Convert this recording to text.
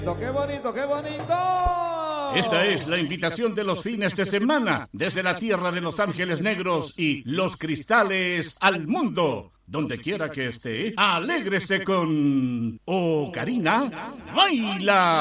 ¡Qué bonito, qué bonito! Esta es la invitación de los fines de semana desde la tierra de Los Ángeles Negros y Los Cristales al mundo. Donde quiera que esté, alégrese con Ocarina Baila.